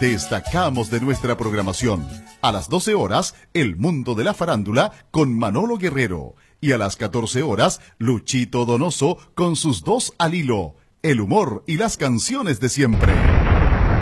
destacamos de nuestra programación. A las 12 horas, El Mundo de la Farándula con Manolo Guerrero. Y a las 14 horas, Luchito Donoso con sus dos al hilo. El humor y las canciones de siempre.